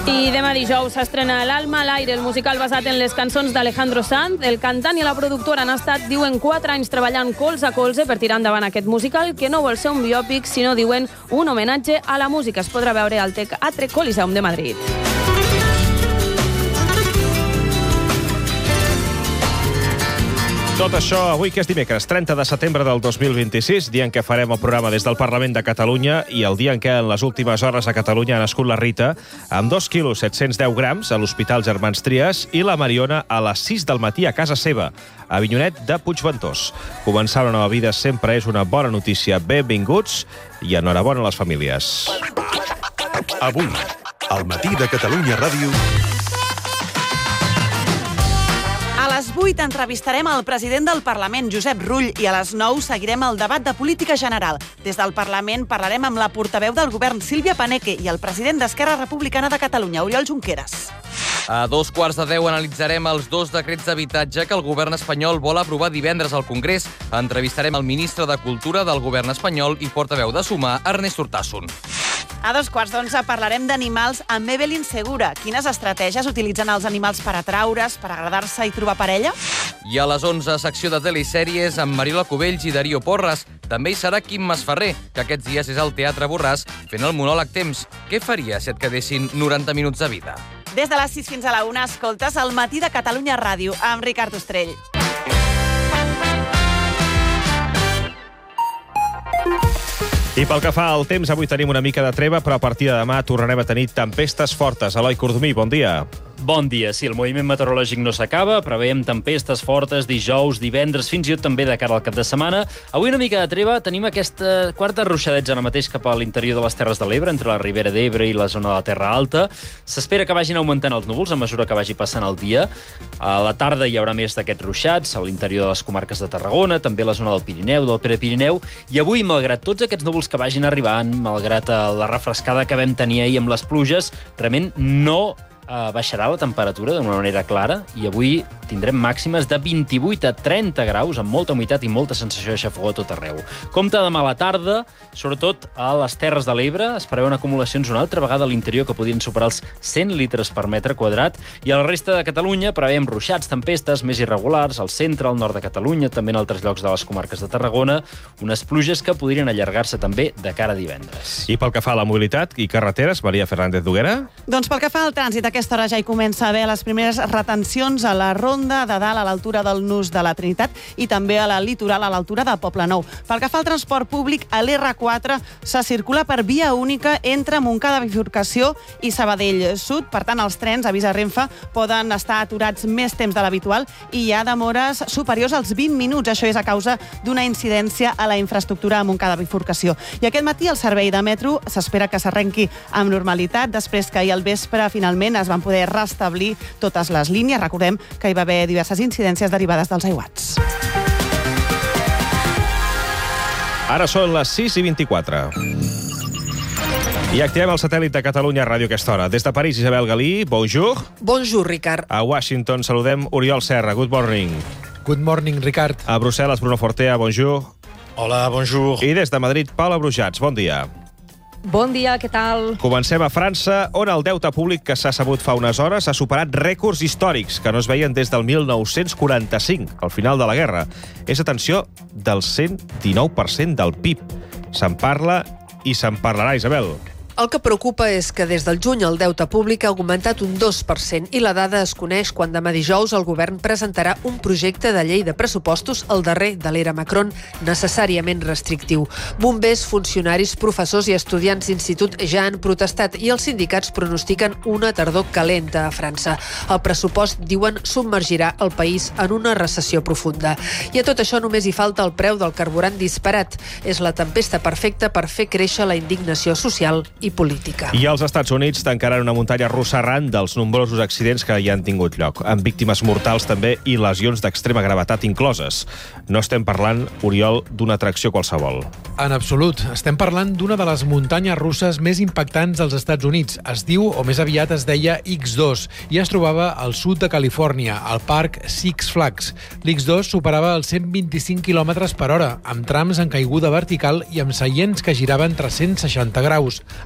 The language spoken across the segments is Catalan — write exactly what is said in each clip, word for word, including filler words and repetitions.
I demà dijous s'estrena l'Alma a l'aire, el musical basat en les cançons d'Alejandro Sanz. El cantant i la productora han estat, diuen, quatre anys treballant colze a colze per tirar endavant aquest musical, que no vol ser un biòpic, sinó, diuen, un homenatge a la música. Es podrà veure al Teatre Coliseum de Madrid. Tot això avui, que és dimecres, trenta de setembre del dos mil vint-i-sis, dia en què farem el programa des del Parlament de Catalunya i el dia en què en les últimes hores a Catalunya ha nascut la Rita, amb dos quilos set-cents deu grams a l'Hospital Germans Trias, i la Mariona a les sis del matí a casa seva, a Avinyonet de Puigventós. Començar una nova vida sempre és una bona notícia. Benvinguts i enhorabona a les famílies. Avui, al matí de Catalunya Ràdio... A les vuit entrevistarem el president del Parlament, Josep Rull, i a les nou seguirem el debat de política general. Des del Parlament parlarem amb la portaveu del govern, Sílvia Paneque, i el president d'Esquerra Republicana de Catalunya, Oriol Junqueras. A dos quarts de deu analitzarem els dos decrets d'habitatge que el govern espanyol vol aprovar divendres al Congrés. Entrevistarem el ministre de Cultura del govern espanyol i portaveu de Sumar, Ernest Urtasun. A dos quarts d'onze parlarem d'animals amb Evelyn Segura. Quines estratègies utilitzen els animals per atraure's, per agradar-se i trobar parella? I a les onze, secció de telesèries amb Mariola Cubells i Darío Porras. També hi serà Quim Masferrer, que aquests dies és al Teatre Borràs fent el monòleg Temps. Què faries si et quedessin noranta minuts de vida? Des de les sis fins a la una escoltes El matí de Catalunya Ràdio amb Ricard Ostrell. I pel que fa al temps, avui tenim una mica de treva, però a partir de demà tornarem a tenir tempestes fortes. Eloi Cordomí, bon dia. Bon dia. Sí, el moviment meteorològic no s'acaba. Preveiem tempestes fortes dijous, divendres, fins i tot també de cara al cap de setmana. Avui una mica de treva. Tenim aquesta quarta ruixadets ara mateix cap a l'interior de les Terres de l'Ebre, entre la Ribera d'Ebre i la zona de la Terra Alta. S'espera que vagin augmentant els núvols a mesura que vagi passant el dia. A la tarda hi haurà més d'aquests ruixats a l'interior de les comarques de Tarragona, també a la zona del Pirineu, del Prepirineu. I avui, malgrat tots aquests núvols que vagin arribant, malgrat la refrescada que vam tenir ahir amb les pluges, realment no Uh, baixarà la temperatura d'una manera clara i avui tindrem màximes de vint-i-vuit a trenta graus, amb molta humitat i molta sensació de xafogor a tot arreu. Compte demà a la tarda, sobretot a les Terres de l'Ebre, es preveuen acumulacions una altra vegada a l'interior que podrien superar els cent litres per metre quadrat, i a la resta de Catalunya preveiem ruixats, tempestes més irregulars, al centre, al nord de Catalunya, també en altres llocs de les comarques de Tarragona, unes pluges que podrien allargar-se també de cara a divendres. I pel que fa a la mobilitat i carreteres, Maria Fernández Duguera? Doncs pel que fa al trànsit, a aquesta hora ja hi comença a haver les primeres retencions a la ronda de dalt a l'altura del Nus de la Trinitat i també a la litoral a l'altura de Poblenou. Pel que fa al transport públic, a l'erre quatre se circula per via única entre Montcada Bifurcació i Sabadell Sud. Per tant, els trens, avisa Renfe, poden estar aturats més temps de l'habitual i hi ha demores superiors als vint minuts. Això és a causa d'una incidència a la infraestructura a Montcada Bifurcació. I aquest matí el servei de metro s'espera que s'arrenqui amb normalitat després que ahir al vespre finalment es van poder restablir totes les línies. Recordem que hi va haver diverses incidències derivades dels aiguats. Ara són les sis i vint-i-quatre. I activem el satèl·lit de Catalunya Ràdio a aquesta hora. Des de París, Isabel Galí, bonjour. Bonjour, Ricard. A Washington saludem Oriol Serra, good morning. Good morning, Ricard. A Brussel·les, Bruno Fortea, bonjour. Hola, bonjour. I des de Madrid, Paula Brujats, bon dia. Bon dia, què tal? Comencem a França, on el deute públic que s'ha sabut fa unes hores ha superat rècords històrics que no es veien des del mil nou-cents quaranta-cinc, al final de la guerra. És, atenció, del cent dinou per cent del P I B. Se'n parla i se'n parlarà, Isabel. El que preocupa és que des del juny el deute públic ha augmentat un dos per cent i la dada es coneix quan demà dijous el govern presentarà un projecte de llei de pressupostos, el darrer de l'era Macron, necessàriament restrictiu. Bombers, funcionaris, professors i estudiants d'institut ja han protestat i els sindicats pronostiquen una tardor calenta a França. El pressupost, diuen, submergirà el país en una recessió profunda. I a tot això només hi falta el preu del carburant disparat. És la tempesta perfecta per fer créixer la indignació social i política. I els Estats Units tancaran una muntanya russa arran dels nombrosos accidents que hi han tingut lloc, amb víctimes mortals també i lesions d'extrema gravetat incloses. No estem parlant, Oriol, d'una atracció qualsevol. En absolut. Estem parlant d'una de les muntanyes russes més impactants dels Estats Units. Es diu, o més aviat es deia, ics dos, i es trobava al sud de Califòrnia, al parc Six Flags. L'Ics dos superava els cent vint-i-cinc quilòmetres per hora, amb trams en caiguda vertical i amb seients que giraven tres-cents seixanta graus. Tot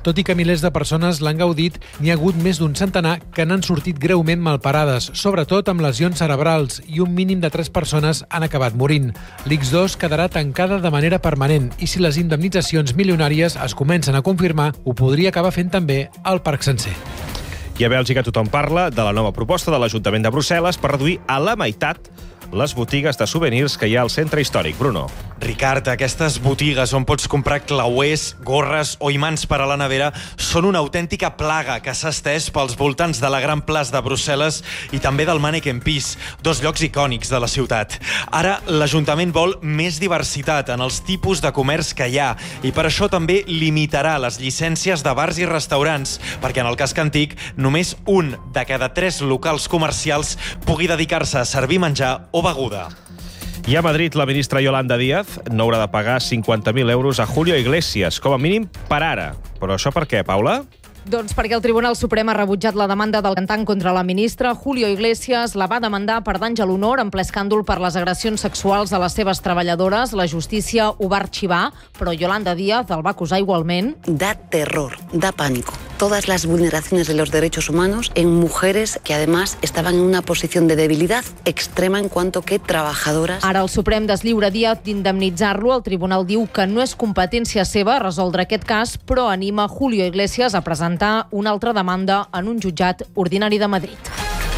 Tot i que milers de persones l'han gaudit, n'hi ha hagut més d'un centenar que n'han sortit greument malparades, sobretot amb lesions cerebrals, i un mínim de tres persones han acabat morint. L'Ics dos quedarà tancada de manera permanent i si les indemnitzacions milionàries es comencen a confirmar, ho podria acabar fent també el parc sencer. I a Bèlgica tothom parla de la nova proposta de l'Ajuntament de Brussel·les per reduir a la meitat les botigues de souvenirs que hi ha al centre històric. Bruno. Ricard, aquestes botigues on pots comprar clauers, gorres o imants per a la nevera són una autèntica plaga que s'ha estès pels voltants de la Gran Plaça de Brussel·les i també del Manneken Pis, dos llocs icònics de la ciutat. Ara, l'Ajuntament vol més diversitat en els tipus de comerç que hi ha i per això també limitarà les llicències de bars i restaurants, perquè en el casc antic només un de cada tres locals comercials pugui dedicar-se a servir menjar o beguda. I a Madrid, la ministra Yolanda Díaz no haurà de pagar cinquanta mil euros a Julio Iglesias, com a mínim per ara. Però això per què, Paula? Doncs perquè el Tribunal Suprem ha rebutjat la demanda del cantant contra la ministra. Julio Iglesias la va demandar per danys a l'honor en ple escàndol per les agressions sexuals a les seves treballadores. La justícia ho va arxivar, però Yolanda Díaz el va acusar igualment. Da terror, da pánico. Todas las vulneraciones de los derechos humanos en mujeres que además estaban en una posición de debilidad extrema en cuanto que trabajadoras. Ara el Suprem deslliura Díaz d'indemnitzar-lo. El tribunal diu que no és competència seva resoldre aquest cas, però anima Julio Iglesias a presentar una altra demanda en un jutjat ordinari de Madrid.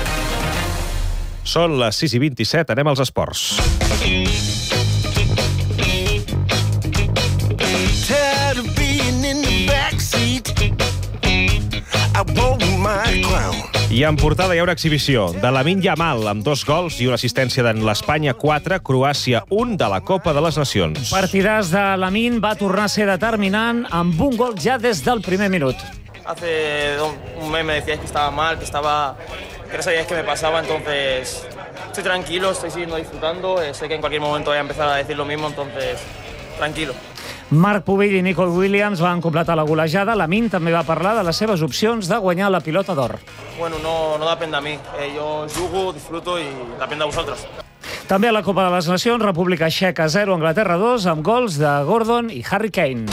Són les sis i vint-i-set, anem als esports. I en portada hi ha una exhibició de Lamine Yamal amb dos gols i una assistència de l'Espanya quatre, Croàcia un de la Copa de les Nacions. Partidàs de Lamine va tornar a ser determinant amb un gol ja des del primer minut. Hace un mes me decíais que estaba mal, que estaba que no sabíais qué me pasaba, entonces estoy tranquilo, estoy siguiendo disfrutando, eh, sé que en cualquier momento voy a empezar a decir lo mismo, entonces tranquilo. Marc Pubill i Nico Williams van completar la golejada. Lamine també va parlar de les seves opcions de guanyar la pilota d'or. Bueno, no, no depende de mí. Eh, yo jugo, disfruto y depende de vosotros. També a la Copa de les Nacions, República Txeca zero, Anglaterra dos, amb gols de Gordon i Harry Kane.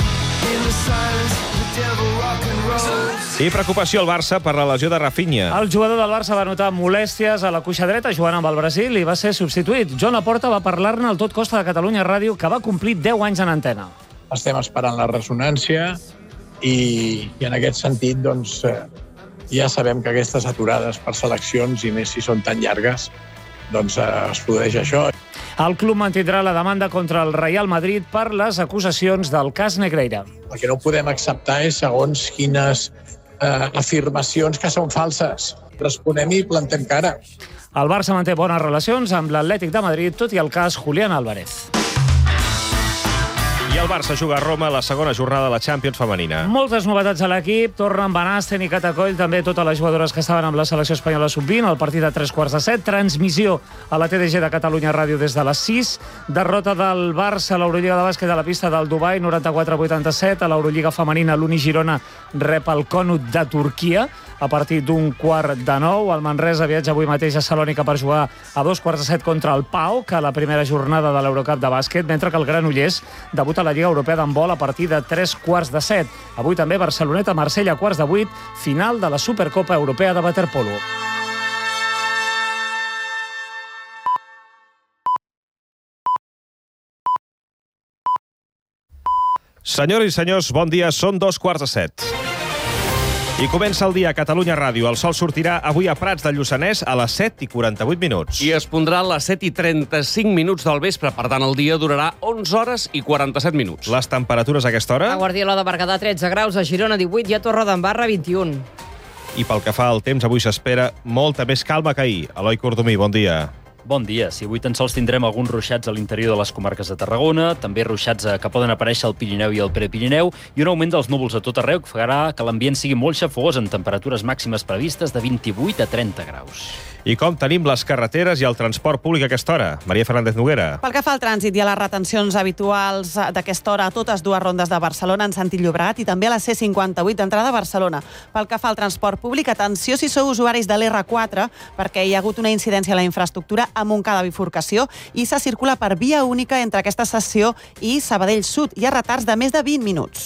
I preocupació al Barça per la lesió de Rafinha. El jugador del Barça va notar molèsties a la cuixa dreta jugant amb el Brasil i va ser substituït. Joan Laporta va parlar-ne al Tot Costa de Catalunya Ràdio, que va complir deu anys en antena. Estem esperant la ressonància i, i en aquest sentit doncs, eh, ja sabem que aquestes aturades per seleccions, i més si són tan llargues, doncs eh, es produeix això. El club mantindrà la demanda contra el Real Madrid per les acusacions del cas Negreira. El que no podem acceptar és segons quines eh, afirmacions que són falses. Responem i plantem cara. El Barça manté bones relacions amb l'Atlètic de Madrid, tot i el cas Julián Álvarez. I el Barça juga a Roma la segona jornada de la Champions femenina. Moltes novetats a l'equip. Tornen Van Asten i Catacoll, també totes les jugadores que estaven amb la selecció espanyola sub vint. El partit a tres quarts de set. Transmissió a la T D G de Catalunya Ràdio des de les sis. Derrota del Barça a l'Eurolliga de bàsquet a la pista del Dubai, noranta-quatre a vuitanta-set. A l'Eurolliga femenina, l'Uni Girona rep el Konut de Turquia a partir d'un quart de nou. El Manresa viatja avui mateix a Salònica per jugar a dos quarts de set contra el Pau, que a la primera jornada de l'Eurocup de bàsquet, mentre que el Granollers debuta a la Lliga Europea d'handbol a partir de tres quarts de set. Avui també Barceloneta-Marsella a quarts de vuit, final de la Supercopa Europea de waterpolo. Senyores i senyors, bon dia, són dos quarts de set. I comença el dia a Catalunya Ràdio. El sol sortirà avui a Prats de Lluçanès a les set i quaranta-vuit minuts. I es pondrà a les set i trenta-cinc minuts del vespre. Per tant, el dia durarà onze hores i quaranta-set minuts. Les temperatures a aquesta hora? A Guardiola de Berguedà, tretze graus, a Girona, divuit, i a Torredembarra, vint-i-un. I pel que fa al temps, avui s'espera molta més calma que ahir. Eloi Cordomí, bon dia. Bon dia. Si avui tan sols tindrem alguns ruixats a l'interior de les comarques de Tarragona, també ruixats que poden aparèixer al Pirineu i al Prepirineu, i un augment dels núvols a tot arreu que farà que l'ambient sigui molt xafogós amb temperatures màximes previstes de vint-i-vuit a trenta graus. I com tenim les carreteres i el transport públic a aquesta hora? Maria Fernández Noguera. Pel que fa al trànsit i a les retencions habituals d'aquesta hora a totes dues rondes de Barcelona en sentit Llobregat i també a la C cinquanta-vuit d'entrada a Barcelona. Pel que fa al transport públic, atenció si sou usuaris de l'R quatre, perquè hi ha hagut una incidència a la infraestructura a Montcada bifurcació i se circula per via única entre aquesta estació i Sabadell Sud. Hi ha retards de més de vint minuts.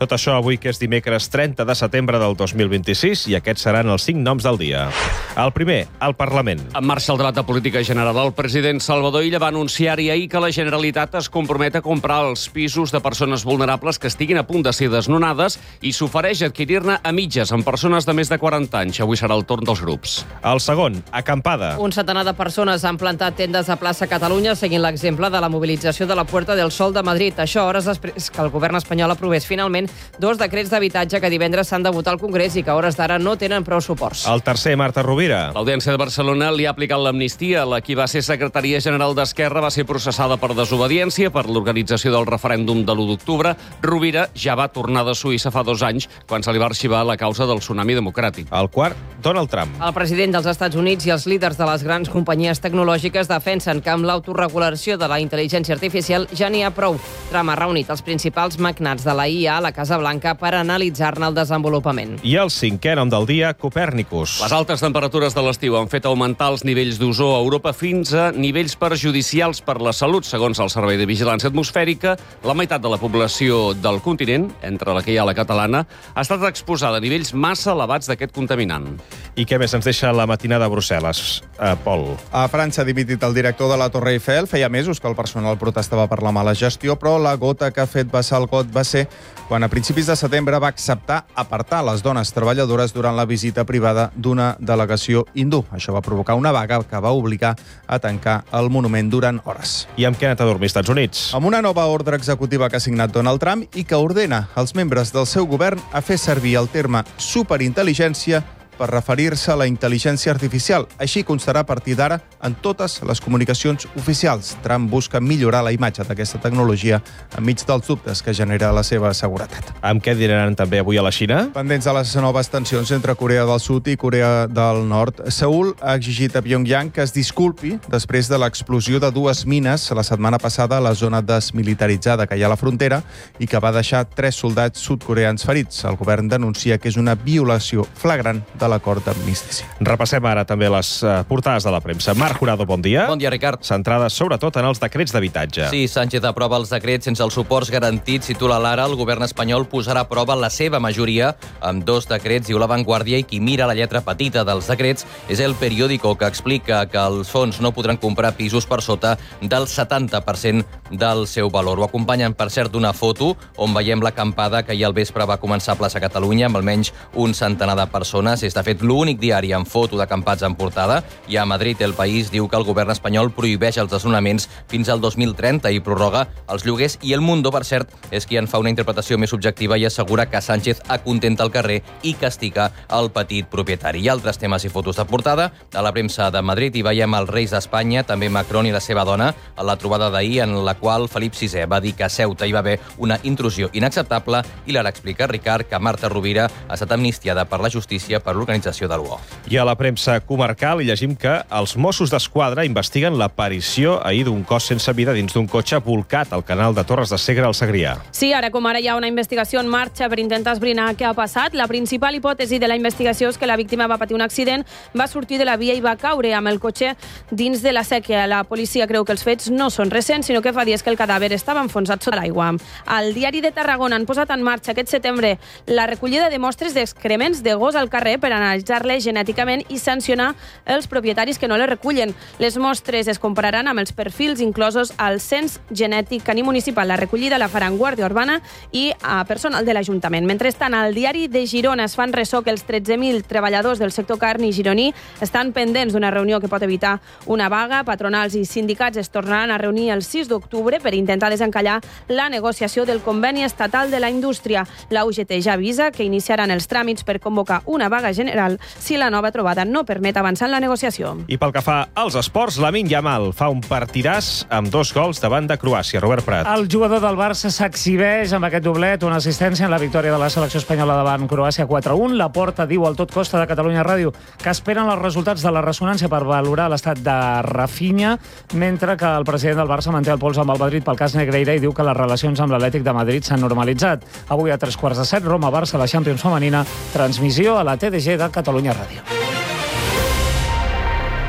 Tot això avui, que és dimecres trenta de setembre del dos mil vint-i-sis, i aquests seran els cinc noms del dia. El primer, el Parlament. En marxa el debat de política general. El president Salvador Illa va anunciar-hi ahir que la Generalitat es compromet a comprar els pisos de persones vulnerables que estiguin a punt de ser desnonades i s'ofereix a adquirir-ne a mitges amb persones de més de quaranta anys. Avui serà el torn dels grups. El segon, acampada. Un centenar de persones han plantat tendes a plaça Catalunya seguint l'exemple de la mobilització de la Puerta del Sol de Madrid. Això hores després que el govern espanyol aprovés finalment dos decrets d'habitatge que divendres s'han de votar al Congrés i que a hores d'ara no tenen prou suports. El tercer, Marta Rovira. L'Audiència de Barcelona li ha aplicat l'amnistia. La qui va ser secretaria general d'Esquerra va ser processada per desobediència per l'organització del referèndum de l'u d'octubre. Rovira ja va tornar de Suïssa fa dos anys, quan se li va arxivar la causa del tsunami democràtic. El quart, Donald Trump. El president dels Estats Units i els líders de les grans companyies tecnològiques defensen que amb l'autoregulació de la intel·ligència artificial ja n'hi ha prou. Trump ha reunit els principals magnats de la I A a la Casa Blanca per analitzar-ne el desenvolupament. I el cinquè nom del dia, Copèrnicus. Les altes temperatures de l'estiu han fet augmentar els nivells d'ozó a Europa fins a nivells perjudicials per la salut. Segons el Servei de Vigilància Atmosfèrica, la meitat de la població del continent, entre la que hi ha la catalana, ha estat exposada a nivells massa elevats d'aquest contaminant. I què més ens deixa la matinada a Brussel·les? Uh, Pol. A França ha dimitit el director de la Torre Eiffel. Feia mesos que el personal protestava per la mala gestió, però la gota que ha fet vessar el got va ser quan a principis de setembre va acceptar apartar les dones treballadores durant la visita privada d'una delegació hindú. Això va provocar una vaga que va obligar a tancar el monument durant hores. I amb què ha anat a dormir als Estats Units? Amb una nova ordre executiva que ha signat Donald Trump i que ordena als membres del seu govern a fer servir el terme superintel·ligència per referir-se a la intel·ligència artificial. Així constarà a partir d'ara en totes les comunicacions oficials. Trump busca millorar la imatge d'aquesta tecnologia enmig dels dubtes que genera la seva seguretat. Amb què dinaran també avui a la Xina? Pendents de les noves tensions entre Corea del Sud i Corea del Nord, Seül ha exigit a Pyongyang que es disculpi després de l'explosió de dues mines la setmana passada a la zona desmilitaritzada que hi ha a la frontera i que va deixar tres soldats sud-coreans ferits. El govern denuncia que és una violació flagrant de l'acord d'armistici. Repassem ara també les uh, portades de la premsa. Marc Jurado, bon dia. Bon dia, Ricard. Centrades sobretot en els decrets d'habitatge. Sí, Sánchez aprova els decrets sense els suports garantits. Titula l'Ara, el govern espanyol posarà a prova la seva majoria amb dos decrets. Diu La Vanguardia, i qui mira la lletra petita dels decrets és El Periódico, que explica que els fons no podran comprar pisos per sota del setanta per cent del seu valor. Ho acompanyen, per cert, d'una foto on veiem l'acampada que ahir al vespre va començar a plaça Catalunya amb almenys un centenar de persones. És, de fet, l'únic diari amb foto d'acampats en portada. I a Madrid, El País diu que el govern espanyol prohibeix els desnonaments fins al dos mil trenta i prorroga els lloguers. I El Mundo, per cert, és qui en fa una interpretació més objectiva i assegura que Sánchez acontenta el carrer i castiga el petit propietari. I altres temes i fotos de portada. A la premsa de Madrid hi veiem els reis d'Espanya, també Macron i la seva dona, a la trobada d'ahir en la qual Felip sisè va dir que a Ceuta hi va haver una intrusió inacceptable i l'ara explica Ricard que Marta Rovira ha estat amnistiada per la justícia per l'organització de l'U O. I a la premsa comarcal hi llegim que els Mossos d'Esquadra investiguen l'aparició ahir d'un cos sense vida dins d'un cotxe volcat al canal de Torres de Segre al Segrià. Sí, ara com ara hi ha una investigació en marxa per intentar esbrinar què ha passat. La principal hipòtesi de la investigació és que la víctima va patir un accident, va sortir de la via i va caure amb el cotxe dins de la sèquia. La policia creu que els fets no són recents, sinó que fa dies que el cadàver estava enfonsat sota l'aigua. Al Diari de Tarragona han posat en marxa aquest setembre la recollida de mostres d'excrements de gos al carrer per analitzar-les genèticament i sancionar els propietaris que no les recullen. Les mostres es compararan amb els perfils inclosos al cens genètic cani municipal. La recollida la faran Guàrdia Urbana i a personal de l'Ajuntament. Mentrestant, al Diari de Girona es fan ressò que els tretze mil treballadors del sector carni gironí estan pendents d'una reunió que pot evitar una vaga. Patronals i sindicats es tornaran a reunir el sis d'octubre per intentar desencallar la negociació del conveni estatal de la indústria. La U G T ja avisa que iniciaran els tràmits per convocar una vaga general si la nova trobada no permet avançar en la negociació. I pel que fa als esports, Lamine Yamal fa un partidàs amb dos gols davant de Croàcia. Robert Prat. El jugador del Barça s'exhibeix amb aquest doblet, una assistència en la victòria de la selecció espanyola davant Croàcia quatre a un. La Porta diu al Tot Costa de Catalunya Ràdio que esperen els resultats de la ressonància per valorar l'estat de Rafinha, mentre que el president del Barça manté el pols amb el Madrid pel cas Negreira i diu que les relacions amb l'Atlètic de Madrid s'han normalitzat. Avui a tres quarts de set, Roma-Barça, la Champions femenina, transmissió a la T D G de Catalunya Ràdio.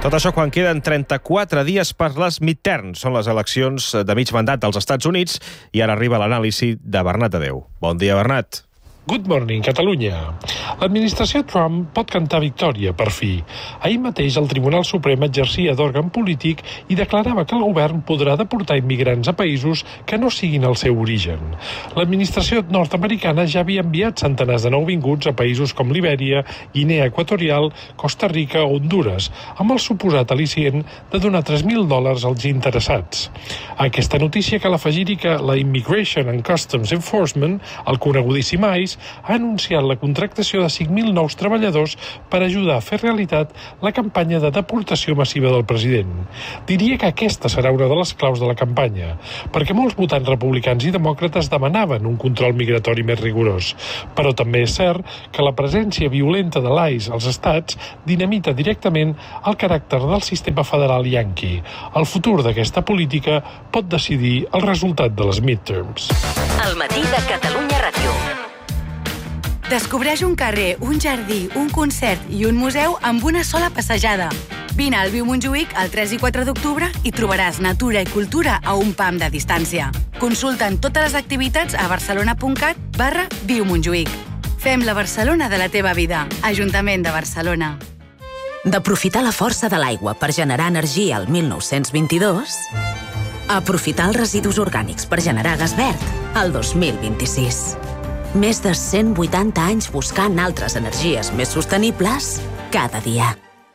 Tot això quan queden trenta-quatre dies per les midterms. Són les eleccions de mig mandat als Estats Units i ara arriba l'anàlisi de Bernat Adeu. Bon dia, Bernat. Good morning, Catalunya. L'administració Trump pot cantar victòria, per fi. Ahir mateix el Tribunal Suprem exercia d'òrgan polític i declarava que el govern podrà deportar immigrants a països que no siguin el seu origen. L'administració nord-americana ja havia enviat centenars de nouvinguts a països com Libèria, Guinea Equatorial, Costa Rica o Honduras, amb el suposat al·licient de donar tres mil dòlars als interessats. A aquesta notícia cal afegir-hi que la Immigration and Customs Enforcement, el conegutíssim I C E, ha anunciat la contractació de cinc mil nous treballadors per ajudar a fer realitat la campanya de deportació massiva del president. Diria que aquesta serà una de les claus de la campanya, perquè molts votants republicans i demòcrates demanaven un control migratori més rigorós. Però també és cert que la presència violenta de l'I C E als estats dinamita directament el caràcter del sistema federal yanqui. El futur d'aquesta política pot decidir el resultat de les midterms. El matí de Catalunya Ràdio. Descobreix un carrer, un jardí, un concert i un museu amb una sola passejada. Vine al Viu Montjuïc el tres i quatre d'octubre i trobaràs natura i cultura a un pam de distància. Consulta'n totes les activitats a barcelona.cat barra Viu Montjuïc. Fem la Barcelona de la teva vida. Ajuntament de Barcelona. D'aprofitar la força de l'aigua per generar energia al mil nou-cents vint-i-dos, a aprofitar els residus orgànics per generar gas verd al dos mil vint-i-sis. Més de cent vuitanta anys buscant altres energies més sostenibles cada dia.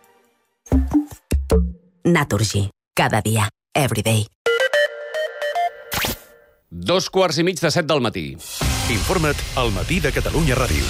Naturgy. Cada dia. Every day. Dos quarts i mig de set del matí. Informa't al Matí de Catalunya Ràdio.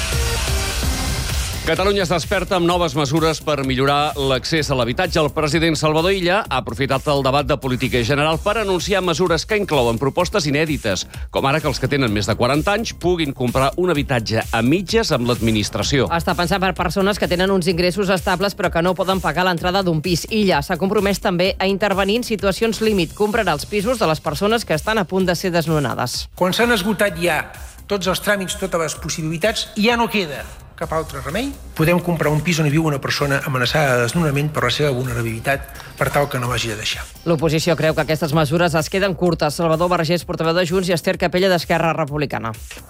Catalunya es desperta amb noves mesures per millorar l'accés a l'habitatge. El president Salvador Illa ha aprofitat el debat de política general per anunciar mesures que inclouen propostes inèdites, com ara que els que tenen més de quaranta anys puguin comprar un habitatge a mitges amb l'administració. Està pensat per persones que tenen uns ingressos estables però que no poden pagar l'entrada d'un pis. Illa s'ha compromès també a intervenir en situacions límit. Comprarà els pisos de les persones que estan a punt de ser desnonades. Quan s'han esgotat ja tots els tràmits, totes les possibilitats, ja no queda cap altre remei. Podem comprar un pis on hi viu una persona amenaçada de desnonament per la seva vulnerabilitat per tal que no l'hagi de deixar. L'oposició creu que aquestes mesures es queden curtes. Salvador Vergés, portaveu de Junts, i Esther Capella, d'Esquerra Republicana.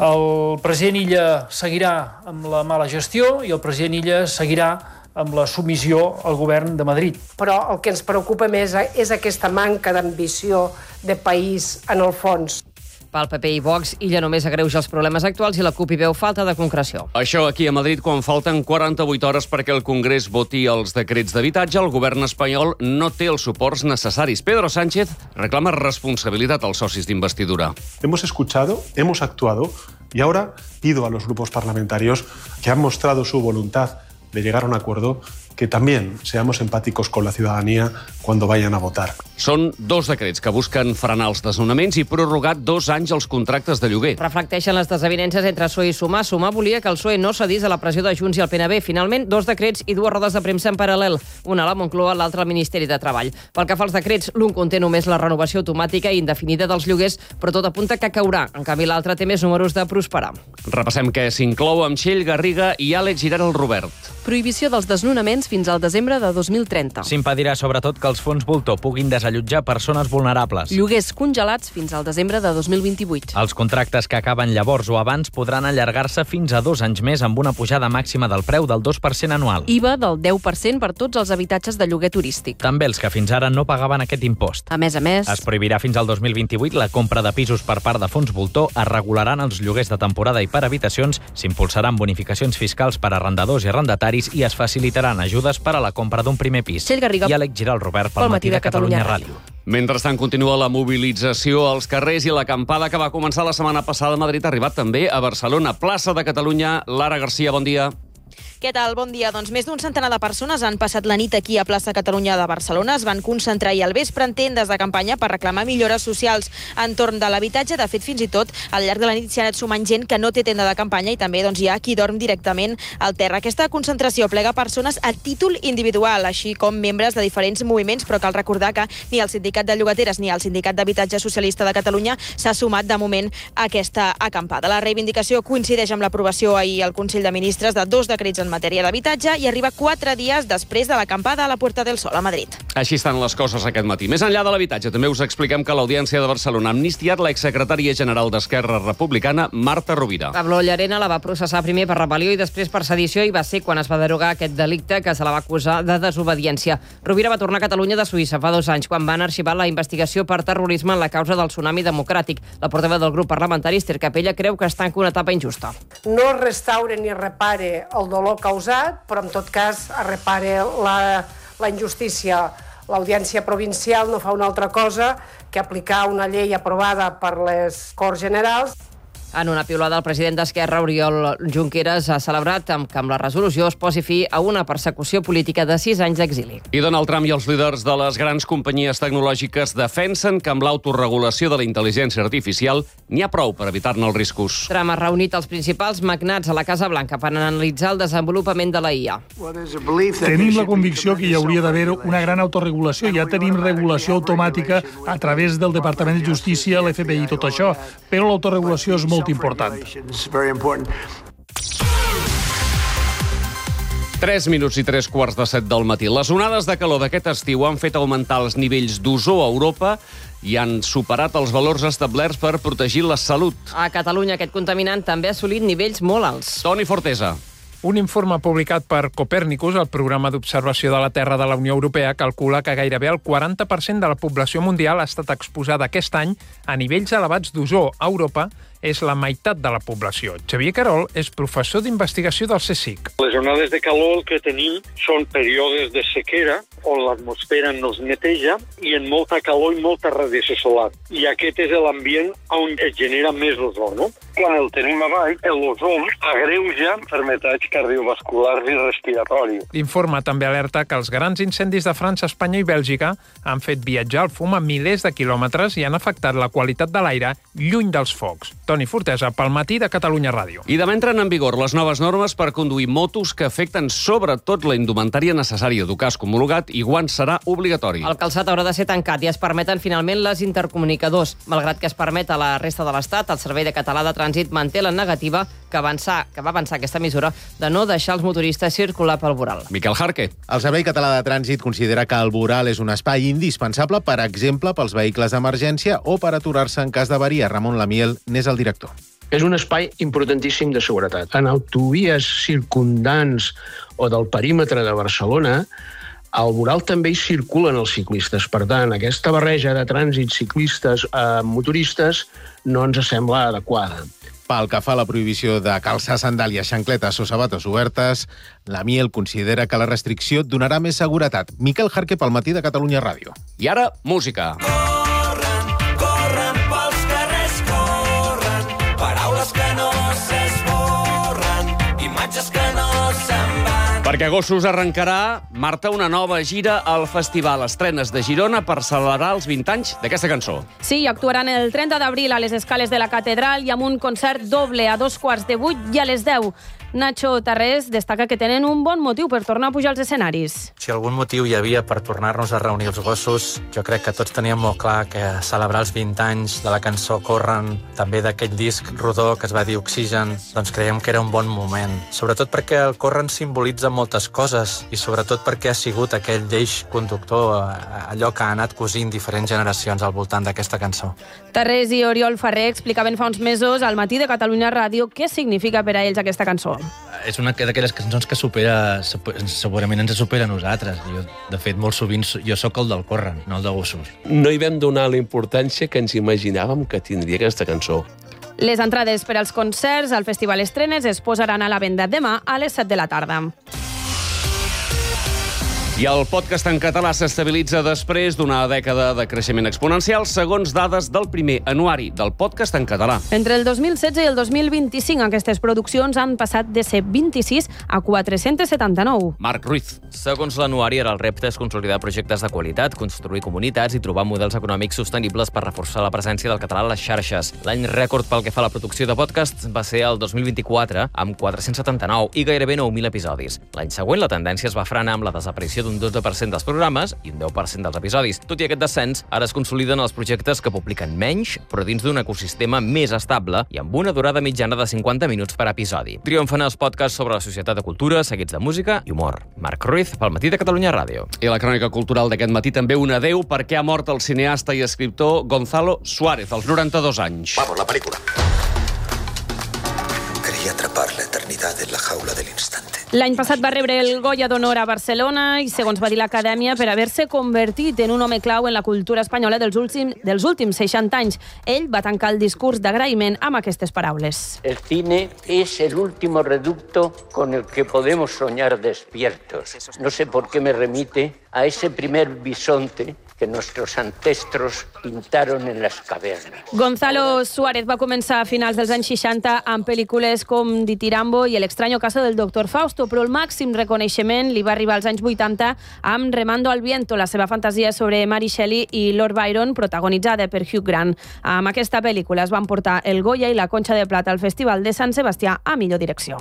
El president Illa seguirà amb la mala gestió i el president Illa seguirà amb la submissió al govern de Madrid. Però el que ens preocupa més és aquesta manca d'ambició de país en el fons. Pel P P i Vox, Illa només agreuja els problemes actuals i la CUP hi veu falta de concreció. Això aquí a Madrid, quan falten quaranta-vuit hores perquè el Congrés voti els decrets d'habitatge, el govern espanyol no té els suports necessaris. Pedro Sánchez reclama responsabilitat als socis d'investidura. Hemos escuchado, hemos actuado y ahora pido a los grupos parlamentarios que han mostrado su voluntad de llegar a un acuerdo que también seamos empáticos con la ciudadanía cuando vayan a votar. Són dos decrets que busquen frenar els desnonaments i prorrogar dos anys els contractes de lloguer. Reflecteixen les desavinences entre P S O E i Sumar. Sumar volia que el P S O E no cedís a la pressió de Junts i el P N B. Finalment, dos decrets i dues rodes de premsa en paral·lel. Una a la Moncloa, l'altra al Ministeri de Treball. Pel que fa als decrets, l'un conté només la renovació automàtica i indefinida dels lloguers, però tot apunta que caurà. En canvi, l'altre té més números de prosperar. Repassem què s'inclou amb Txell Garriga i Àlex Girat el Robert. Prohibició dels desnonaments fins al desembre de dos mil trenta. S'impedirà sobretot que els fons voltor puguin desallotjar persones vulnerables. Lloguers congelats fins al desembre de dos mil vint-i-vuit. Els contractes que acaben llavors o abans podran allargar-se fins a dos anys més amb una pujada màxima del preu del dos per cent anual. I V A del deu per cent per tots els habitatges de lloguer turístic. També els que fins ara no pagaven aquest impost. A més a més... Es prohibirà fins al dos mil vint-i-vuit la compra de pisos per part de fons voltor, es regularan els lloguers de temporada i per habitacions, s'impulsaran bonificacions fiscals per a arrendadors i arrendataris i es facilitaran ajudes per a la compra d'un primer pis. Txell Garriga. I Àlex Giral Robert pel Matí de Catalunya Ràdio. Mentrestant, continua la mobilització als carrers i l'acampada que va començar la setmana passada a Madrid ha arribat també a Barcelona. Plaça de Catalunya, Lara Garcia, bon dia. Què tal? Bon dia. Doncs més d'un centenar de persones han passat la nit aquí a Plaça Catalunya de Barcelona. Es van concentrar ahir al vespre en tendes de campanya per reclamar millores socials entorn de l'habitatge. De fet, fins i tot, al llarg de la nit s'hi ha anat sumant gent que no té tenda de campanya i també doncs, hi ha qui dorm directament al terra. Aquesta concentració plega persones a títol individual, així com membres de diferents moviments, però cal recordar que ni el Sindicat de Llogateres ni el Sindicat d'Habitatge Socialista de Catalunya s'ha sumat de moment a aquesta acampada. La reivindicació coincideix amb l'aprovació ahir al Consell de Ministres de dos decrets en en matèria d'habitatge i arriba quatre dies després de l'acampada a la Puerta del Sol a Madrid. Així estan les coses aquest matí. Més enllà de l'habitatge, també us expliquem que l'Audiència de Barcelona ha amnistiat l'exsecretària general d'Esquerra Republicana, Marta Rovira. Pablo Llarena la va processar primer per rebel·lió i després per sedició i va ser quan es va derogar aquest delicte que se la va acusar de desobediència. Rovira va tornar a Catalunya de Suïssa fa dos anys quan van arxivar la investigació per terrorisme en la causa del tsunami democràtic. La portaveu del grup parlamentari, Esther Capella, creu que està en una etapa injusta. No es restaura ni repare el dolor causat, però en tot cas es repare la, la injustícia. L'Audiència Provincial no fa una altra cosa que aplicar una llei aprovada per les Corts Generals. En una piulada, el president d'Esquerra, Oriol Junqueras, ha celebrat que amb la resolució es posi fi a una persecució política de sis anys d'exili. I Donald Trump i els líders de les grans companyies tecnològiques defensen que amb l'autoregulació de la intel·ligència artificial n'hi ha prou per evitar-ne els riscos. Trump ha reunit els principals magnats a la Casa Blanca per analitzar el desenvolupament de la I A. Tenim la convicció que hi hauria d'haver una gran autorregulació. Ja tenim regulació automàtica a través del Departament de Justícia, l'F B I i tot això, però l'autoregulació és molt important. tres minuts i tres quarts de set del matí. Les onades de calor d'aquest estiu han fet augmentar els nivells d'ozó a Europa i han superat els valors establerts per protegir la salut. A Catalunya aquest contaminant també ha assolit nivells molt alts. Toni Fortesa. Un informe publicat per Copernicus, el programa d'observació de la Terra de la Unió Europea, calcula que gairebé el quaranta per cent de la població mundial ha estat exposada aquest any a nivells elevats d'ozó. A Europa és la meitat de la població. Xavier Carol és professor d'investigació del CSIC. Les onades de calor el que tenim són períodes de sequera on l'atmosfera no es neteja i en molta calor i molta radiació solar. I aquest és l'ambient on es genera més ozó, no? Quan el tenim avall, l'ozó agreuja malalties cardiovasculars i respiratoris. L'informe també alerta que els grans incendis de França, Espanya i Bèlgica han fet viatjar el fum a milers de quilòmetres i han afectat la qualitat de l'aire lluny dels focs. Toni Fortesa, pel matí de Catalunya Ràdio. I demà entren en vigor les noves normes per conduir motos que afecten sobretot la indumentària necessària. Dur casc homologat i guants serà obligatori. El calçat haurà de ser tancat i es permeten finalment les intercomunicadors. Malgrat que es permet a la resta de l'Estat, el Servei de Català de Trànsit manté la negativa que, avançar, que va avançar aquesta mesura de no deixar els motoristes circular pel voral. Miquel Jarque. El Servei Català de Trànsit considera que el voral és un espai indispensable, per exemple, pels vehicles d'emergència o per aturar-se en cas d'avaria. Ramon Lamiel n'és el director. És un espai importantíssim de seguretat. En autovies circundants o del perímetre de Barcelona, al voral també hi circulen els ciclistes. Per tant, aquesta barreja de trànsit ciclistes a motoristes no ens sembla adequada. Pel que fa a la prohibició de calçar sandàlies, xancletes o sabates obertes, la Miel considera que la restricció donarà més seguretat. Miquel Jarque, pel matí de Catalunya Ràdio. I ara, música. Corren, corren pels carrers, corren, paraules que no s'esborren, imatges que no se'n van. Perquè Gossos arrencarà, Marta, una nova gira al Festival Estrenes de Girona per celebrar els vint anys d'aquesta cançó. Sí, actuaran el trenta d'abril a les escales de la Catedral i amb un concert doble a dos quarts de vuit i a les deu. Nacho Tarrés destaca que tenen un bon motiu per tornar a pujar als escenaris. Si algun motiu hi havia per tornar-nos a reunir els Gossos, jo crec que tots teníem molt clar que celebrar els vint anys de la cançó Corren, també d'aquell disc rodó que es va dir Oxigen, doncs creiem que era un bon moment. Sobretot perquè el Corren simbolitza moltes coses i sobretot perquè ha sigut aquell eix conductor, allò que ha anat cosint diferents generacions al voltant d'aquesta cançó. Tarrés i Oriol Ferrer explicaven fa uns mesos al matí de Catalunya Ràdio què significa per a ells aquesta cançó. És una d'aquelles cançons que supera, segurament ens supera a nosaltres. Jo, de fet, molt sovint jo sóc el del Corren, no el de Gossos. No hi vam donar la importància que ens imaginàvem que tindria aquesta cançó. Les entrades per als concerts al Festival Estrenes es posaran a la venda demà a les set de la tarda. I el podcast en català s'estabilitza després d'una dècada de creixement exponencial, segons dades del primer anuari del podcast en català. Entre el dos mil setze i el dos mil vint-i-cinc, aquestes produccions han passat de ser vint-i-sis a quatre-cents setanta-nou. Marc Ruiz. Segons l'anuari, ara el repte és consolidar projectes de qualitat, construir comunitats i trobar models econòmics sostenibles per reforçar la presència del català a les xarxes. L'any rècord pel que fa a la producció de podcast va ser el dos mil vint-i-quatre, amb quatre-cents setanta-nou i gairebé nou mil episodis. L'any següent, la tendència es va frenar amb la desaparició d'un d'un dotze per cent dels programes i un deu per cent dels episodis. Tot i aquest descens, ara es consoliden els projectes que publiquen menys, però dins d'un ecosistema més estable i amb una durada mitjana de cinquanta minuts per episodi. Triomfen els podcasts sobre la societat de cultura, seguits de música i humor. Marc Ruiz, pel Matí de Catalunya Ràdio. I la crònica cultural d'aquest matí també un adeu perquè ha mort el cineasta i escriptor Gonzalo Suárez, als noranta-dos anys. Vamos, la película. Quería atrapar la eternidad en la jaula del instante. L'any passat va rebre el Goya d'Honor a Barcelona i, segons va dir l'Acadèmia, per haver-se convertit en un home clau en la cultura espanyola dels últims, dels últims seixanta anys. Ell va tancar el discurs d'agraïment amb aquestes paraules. El cine es el último reducto con el que podemos soñar despiertos. No sé por qué me remite a ese primer bisonte que nuestros ancestros pintaron en las cavernas. Gonzalo Suárez va començar a finals dels anys seixanta amb pel·lícules com Ditirambo i El extraño caso del doctor Fausto, però el màxim reconeixement li va arribar als anys vuitanta amb Remando al viento, la seva fantasia sobre Mary Shelley i Lord Byron, protagonitzada per Hugh Grant. Amb aquesta pel·lícula es van portar el Goya i la Conxa de Plata al Festival de Sant Sebastià a millor direcció.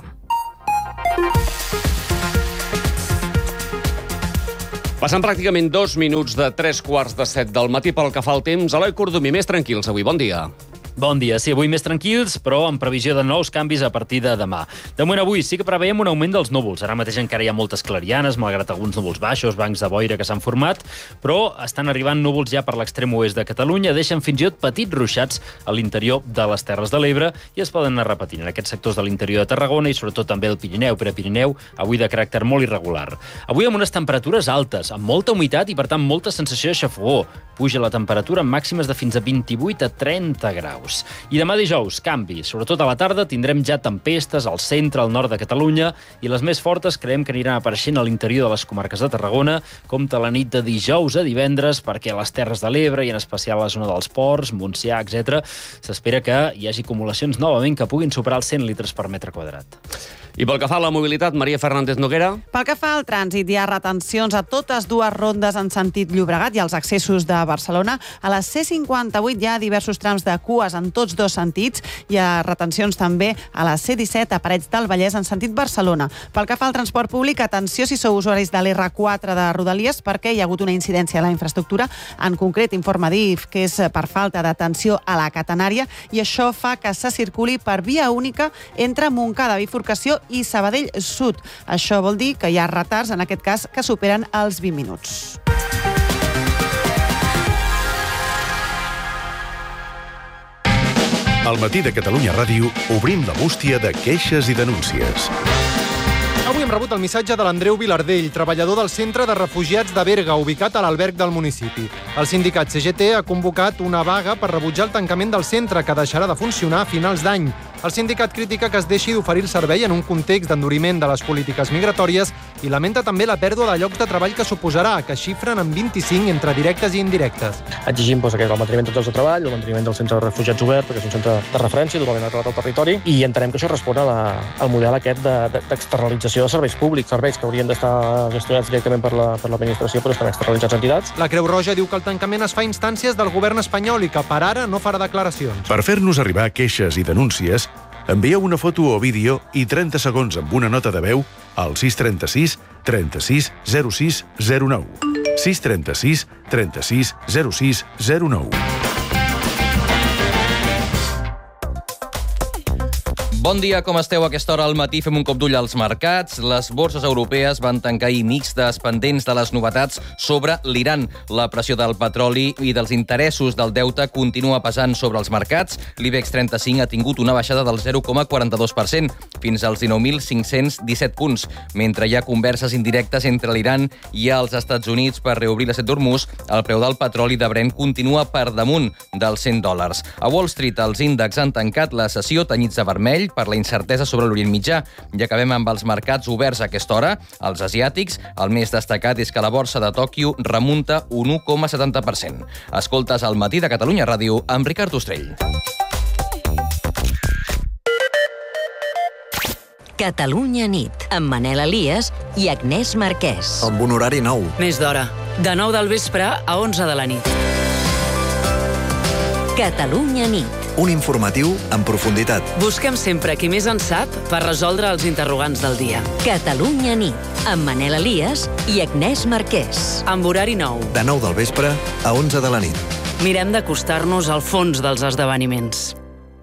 Passant pràcticament dos minuts de tres quarts de set del matí pel que fa al temps. Eloi Cordomí, més tranquils avui. Bon dia. Bon dia. Sí, avui més tranquils, però amb previsió de nous canvis a partir de demà. De moment avui sí que preveiem un augment dels núvols. Ara mateix encara hi ha moltes clarianes, malgrat alguns núvols baixos, bancs de boira que s'han format, però estan arribant núvols ja per l'extrem oest de Catalunya, deixen fins i tot petits ruixats a l'interior de les Terres de l'Ebre i es poden anar repetint en aquests sectors de l'interior de Tarragona i sobretot també el Pirineu, Prepirineu, avui de caràcter molt irregular. Avui amb unes temperatures altes, amb molta humitat i per tant molta sensació de xafogó. Puja la temperatura amb màximes de fins a vint-i-vuit a trenta graus. I demà dijous, canvi. Sobretot a la tarda tindrem ja tempestes al centre, al nord de Catalunya, i les més fortes creiem que aniran apareixent a l'interior de les comarques de Tarragona, com a la nit de dijous a divendres, perquè a les Terres de l'Ebre i en especial a la zona dels Ports, Montsià, etcètera, s'espera que hi hagi acumulacions novament que puguin superar els cent litres per metre quadrat. I pel que fa a la mobilitat, Maria Fernández Noguera. Pel que fa al trànsit, hi ha retencions a totes dues rondes en sentit Llobregat i als accessos de Barcelona. A la C cinquanta-vuit hi ha diversos trams de cues en tots dos sentits. Hi ha retencions també a la C disset a Parets del Vallès en sentit Barcelona. Pel que fa al transport públic, atenció si sou usuaris de l'R quatre de Rodalies perquè hi ha hagut una incidència a la infraestructura. En concret, informa D I F que és per falta d'atenció a la catenària i això fa que se circuli per via única entre Montcada, Bifurcació i Sabadell Sud. Això vol dir que hi ha retards, en aquest cas, que superen els vint minuts. Al Matí de Catalunya Ràdio obrim la bústia de queixes i denúncies. Avui hem rebut el missatge de l'Andreu Vilardell, treballador del Centre de Refugiats de Berga, ubicat a l'alberg del municipi. El sindicat C G T ha convocat una vaga per rebutjar el tancament del centre, que deixarà de funcionar a finals d'any. El sindicat critica que es deixi d'oferir el servei en un context d'enduriment de les polítiques migratòries i lamenta també la pèrdua de llocs de treball que suposarà, que xifren en vint-i-cinc entre directes i indirectes. Exigim doncs, el manteniment de llocs de treball, el manteniment del centre de refugiats obert, perquè és un centre de referència totalment arrelat al territori, i entenem que això respon a la, al model aquest d'externalització de, de serveis públics, serveis que haurien d'estar gestionats directament per la, per l'administració, però estan externalitzats a entitats. La Creu Roja diu que el tancament es fa a instàncies del govern espanyol i que per ara no farà declaracions. Per fer-nos arribar queixes i denúncies, envieu una foto o vídeo i trenta segons amb una nota de veu al sis trenta-sis trenta-sis zero sis zero nou. sis trenta-sis trenta-sis zero sis zero nou. Bon dia, com esteu? A aquesta hora al matí fem un cop d'ull als mercats. Les borses europees van tancar ahir mixtes, pendents de les novetats sobre l'Iran. La pressió del petroli i dels interessos del deute continua pesant sobre els mercats. L'IBEX trenta-cinc ha tingut una baixada del zero coma quaranta-dos per cent, fins als dinou mil cinc-cents disset punts. Mentre hi ha converses indirectes entre l'Iran i els Estats Units per reobrir l'Estret d'Hormuz, el preu del petroli de Brent continua per damunt dels cent dòlars. A Wall Street, els índexs han tancat la sessió tenyits de vermell per la incertesa sobre l'Orient Mitjà. I acabem amb els mercats oberts a aquesta hora. Els asiàtics, el més destacat és que la borsa de Tòquio remunta un u coma setanta per cent. Escoltes al Matí de Catalunya Ràdio amb Ricard Ostrell. Catalunya nit, amb Manel Elias i Agnès Marquès. Amb un horari nou. Més d'hora, de nou del vespre a onze de la nit. Catalunya nit. un informatiu en profunditat. Busquem sempre qui més en sap per resoldre els interrogants del dia. Catalunya nit, amb Manel Elias i Agnès Marquès. Amb horari nou. De nou del vespre a onze de la nit. Mirem d'acostar-nos al fons dels esdeveniments.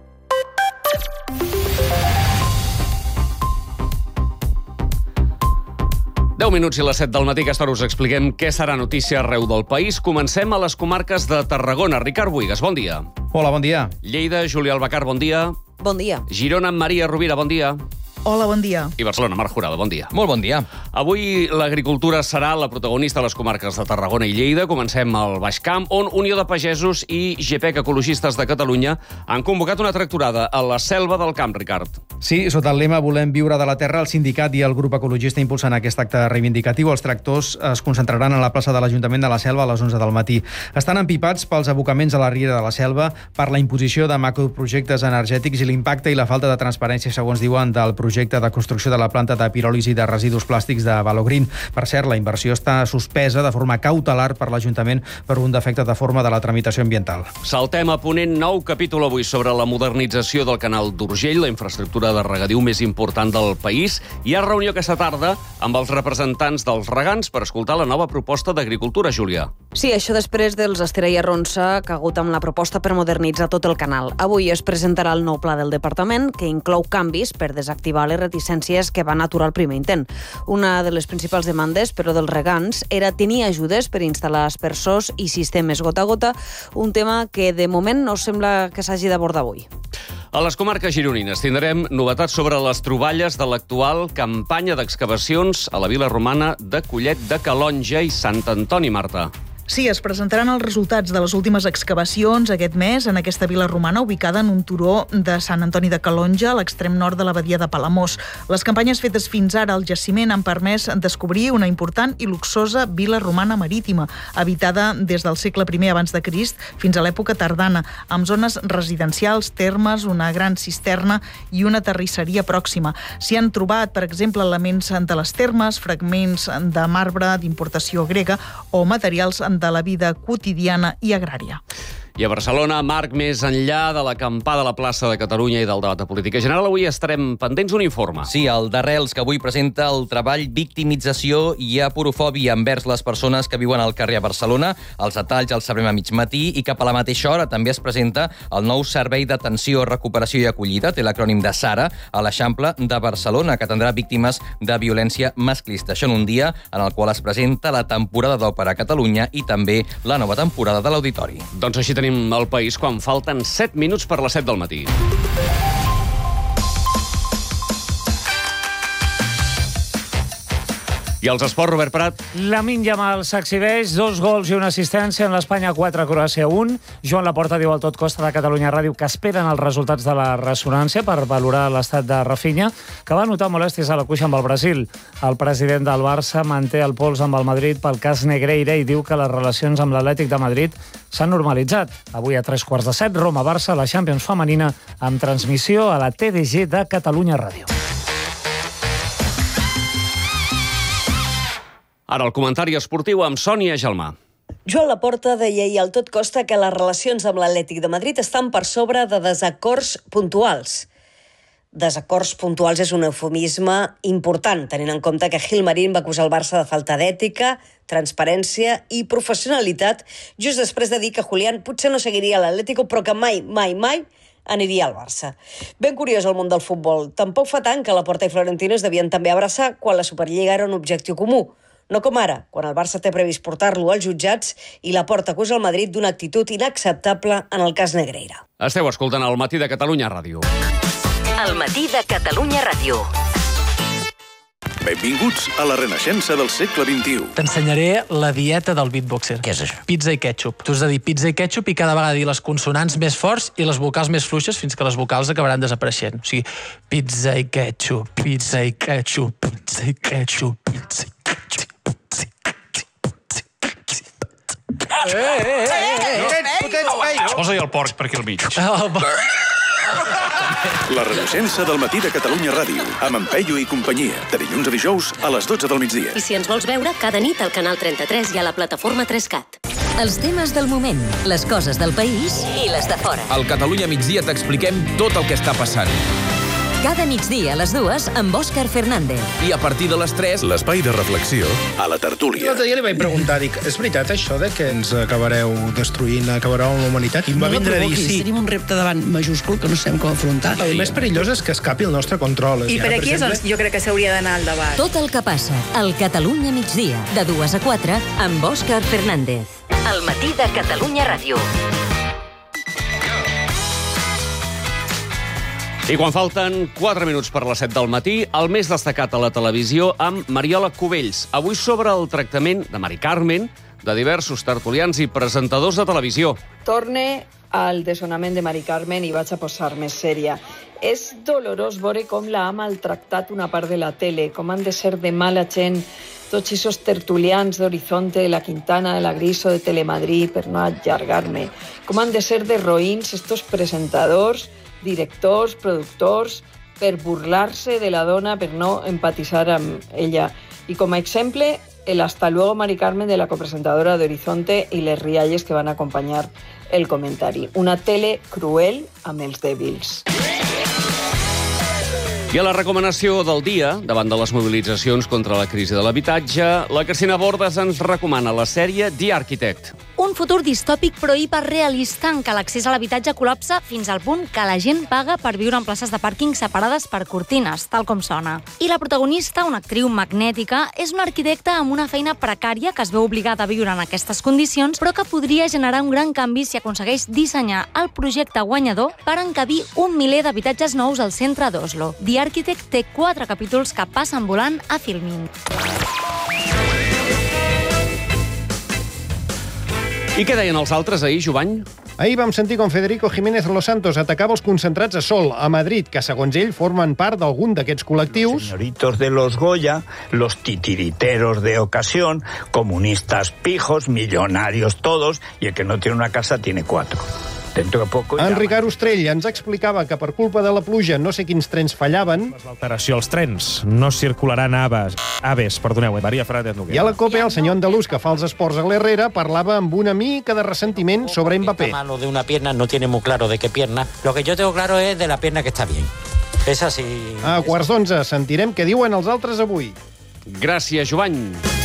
deu minuts i les set del matí, aquesta hora us expliquem què serà notícia arreu del país. Comencem a les comarques de Tarragona. Ricard Buigas, bon dia. Hola, bon dia. Lleida, Julià Albacar, bon dia. Bon dia. Girona, Maria Rovira, bon dia. Hola, bon dia. I Barcelona, Marc Jurado, bon dia. Molt bon dia. Avui l'agricultura serà la protagonista a les comarques de Tarragona i Lleida. Comencem al Baix Camp, on Unió de Pagesos i G P E C Ecologistes de Catalunya han convocat una tractorada a la Selva del Camp, Ricard. Sí, sota el lema Volem viure de la terra, el sindicat i el grup ecologista impulsen aquest acte reivindicatiu. Els tractors es concentraran a la plaça de l'Ajuntament de la Selva a les onze del matí. Estan empipats pels abocaments a la riera de la Selva, per la imposició de macroprojectes energètics i l'impacte i la falta de transparència, segons diuen, del projecte de construcció de la planta de piròlisi de residus plàstics de Valogreen. Per cert, la inversió està suspesa de forma cautelar per l'Ajuntament per un defecte de forma de la tramitació ambiental. Saltem a Ponent, nou capítol avui sobre la modernització del canal d'Urgell, la infraestructura de regadiu més important del país. Hi ha reunió aquesta tarda amb els representants dels regants per escoltar la nova proposta d'agricultura, Júlia. Sí, això després dels Estera i Arronsa, que ha hagut amb la proposta per modernitzar tot el canal. Avui es presentarà el nou pla del departament, que inclou canvis per desactivar les reticències que van aturar el primer intent. Una de les principals demandes, però, dels regants era tenir ajudes per instal·lar aspersors i sistemes gota a gota, un tema que de moment no sembla que s'hagi d'abordar avui. A les comarques gironines tindrem novetats sobre les troballes de l'actual campanya d'excavacions a la vila romana de Collet de Calonja i Sant Antoni, Marta. Sí, es presentaran els resultats de les últimes excavacions aquest mes en aquesta vila romana ubicada en un turó de Sant Antoni de Calonja, a l'extrem nord de la badia de Palamós. Les campanyes fetes fins ara al jaciment han permès descobrir una important i luxosa vila romana marítima, habitada des del segle primer abans de Crist fins a l'època tardana, amb zones residencials, termes, una gran cisterna i una terrisseria pròxima. S'hi han trobat, per exemple, elements de les termes, fragments de marbre d'importació grega o materials de la vida quotidiana i agrària. I a Barcelona, Marc, més enllà de l'acampada a la plaça de Catalunya i del debat de política general, avui estarem pendents d'un informe. Sí, el d'Arrels, que avui presenta el treball Victimització i aporofòbia envers les persones que viuen al carrer a Barcelona. Els detalls els sabrem a mig matí i cap a la mateixa hora també es presenta el nou Servei d'Atenció, Recuperació i Acollida, té l'acrònim de SARA, a l'Eixample de Barcelona, que atendrà víctimes de violència masclista. Això en un dia en el qual es presenta la temporada d'òpera a Catalunya i també la nova temporada de l'Auditori. Doncs així tenim el país quan falten set minuts per les set del matí. I els esports, Robert Prat. Lamine Yamal s'exhibeix, dos gols i una assistència en l'Espanya quatre, Croàcia un. Joan Laporta diu al Tot Costa de Catalunya Ràdio que esperen els resultats de la ressonància per valorar l'estat de Rafinha, que va notar molèsties a la cuixa amb el Brasil. El president del Barça manté el pols amb el Madrid pel cas Negreira i diu que les relacions amb l'Atlètic de Madrid s'han normalitzat. Avui a tres quarts de set, Roma-Barça, la Champions femenina, amb transmissió a la T D G de Catalunya Ràdio. Ara el comentari esportiu amb Sònia Gelmà. Joan Laporta deia ahir al Tot Costa que les relacions amb l'Atlètic de Madrid estan per sobre de desacords puntuals. Desacords puntuals és un eufemisme important, tenint en compte que Gil Marín va acusar el Barça de falta d'ètica, transparència i professionalitat, just després de dir que Julián potser no seguiria l'Atlético, però que mai, mai, mai aniria al Barça. Ben curiós el món del futbol. Tampoc fa tant que Laporta i Florentino es devien també abraçar quan la Superliga era un objectiu comú. No com ara, quan el Barça té previst portar-lo als jutjats i Laporta acusa el Madrid d'una actitud inacceptable en el cas Negreira. Esteu escoltant el Matí de Catalunya Ràdio. El Matí de Catalunya Ràdio. Benvinguts a la renaixença del segle vint-i-u. T'ensenyaré la dieta del beatboxer. Què és això? Pizza i ketchup. Tu has de dir pizza i ketchup i cada vegada dir les consonants més forts i les vocals més fluixes fins que les vocals acabaran desapareixent. O sigui, pizza i ketchup, pizza i ketchup, pizza i ketchup, pizza i ketchup. Eh, eh, eh, eh, eh. Posa-hi el porc per aquí al mig. La renaixença del Matí de Catalunya Ràdio, amb en Peyu i companyia, de dilluns a dijous a les dotze del migdia. I si ens vols veure, cada nit al canal trenta-tres i a la plataforma tres cat. Els temes del moment, les coses del país i les de fora. Al Catalunya migdia t'expliquem tot el que està passant. Cada migdia a les dues amb Òscar Fernández. I a partir de les tres, l'espai de reflexió a la tertúlia. L'altre dia li vaig preguntar, dic, és veritat això de que ens acabareu destruint, acabareu amb la humanitat? I em va vindre a dir sí. Tenim un repte davant majúscul que no sabem com afrontar. El més perillós és que escapi el nostre control. I per aquí és on jo crec que s'hauria d'anar al debat. Tot el que passa al Catalunya migdia, de dues a quatre, amb Òscar Fernández. El matí de Catalunya Ràdio. I quan falten quatre minuts per les set del matí, el més destacat a la televisió amb Mariola Cubells. Avui sobre el tractament de Mari Carmen, de diversos tertulians i presentadors de televisió. Torne al desonament de Mari Carmen i vaig a posar-me sèria. És dolorós veure com la ha maltractat una part de la tele, com han de ser de mala gent tots aquests tertulians d'Horizonte, de la Quintana, de la Griso, de Telemadrid, per no allargar-me. Com han de ser de roïns estos presentadors, directors, productors, per burlar-se de la dona, per no empatitzar amb ella. I com a exemple, el hasta luego Mari Carmen de la copresentadora de Horizonte i les rialles que van acompanyar el comentari. Una tele cruel amb els dèbils. I a la recomanació del dia, davant de les mobilitzacions contra la crisi de l'habitatge, la Cristina Bordes ens recomana la sèrie The Architect. Un futur distòpic però hiperrealista en què l'accés a l'habitatge col·lapsa fins al punt que la gent paga per viure en places de pàrquing separades per cortines, tal com sona. I la protagonista, una actriu magnètica, és una arquitecta amb una feina precària que es veu obligada a viure en aquestes condicions, però que podria generar un gran canvi si aconsegueix dissenyar el projecte guanyador per encabir un miler d'habitatges nous al centre d'Oslo. The Architect té quatre capítols que passen volant a Filmin. I què deien els altres ahir, Jovany? Ahir vam sentir com Federico Jiménez Los Santos atacava els concentrats a Sol, a Madrid, que segons ell formen part d'algun d'aquests col·lectius. Señoritos de los Goya, los titiriteros de ocasión, comunistas pijos, millonarios todos, y el que no tiene una casa tiene cuatro. Dentro de poco en Ricard Ostrell ens explicava que per culpa de la pluja no sé quins trens fallaven. L'alteració als trens. No circularan aves, aves perdoneu, eh, Maria Fernández Noguera. I a la COPE el senyor andalús que fa els esports a l'Herrera parlava amb una mica de ressentiment sobre Mbappé. La mano de una pierna no tiene muy claro de qué pierna. Lo que yo tengo claro es de la pierna que está bien. És així. A quarts d'onze sentirem què diuen els altres avui. Gràcies, Jovany.